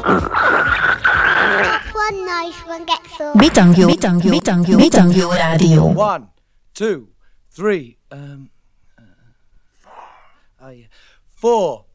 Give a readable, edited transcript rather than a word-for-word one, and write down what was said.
One nice one gets all. Bitangjó rádió. 1, 2, 3, 4.